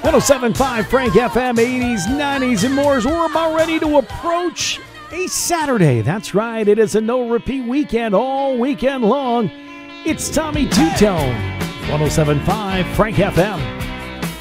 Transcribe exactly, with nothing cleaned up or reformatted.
one oh seven point five Frank F M, eighties, nineties, and more. We're about ready to approach a Saturday. That's right. It is a no-repeat weekend all weekend long. It's Tommy Two-Tone, one oh seven point five Frank F M.